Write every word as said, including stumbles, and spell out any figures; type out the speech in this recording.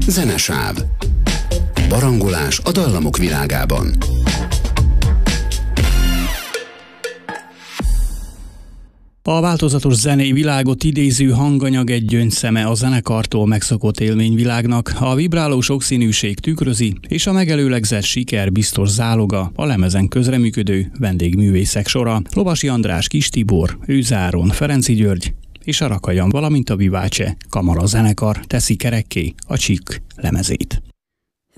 Zenesáv. Barangolás a dallamok világában. A változatos zenei világot idéző hanganyag egy gyöngyszeme a zenekartól megszokott élményvilágnak, a vibráló sokszínűség tükrözi, és a megelőlegzett siker biztos záloga a lemezen közreműködő vendégművészek sora. Lovasi András, Kis Tibor, Őze Áron, Ferenczy György és a Rakajan, valamint a Viváce kamara zenekar teszi kerekké a Csík lemezét.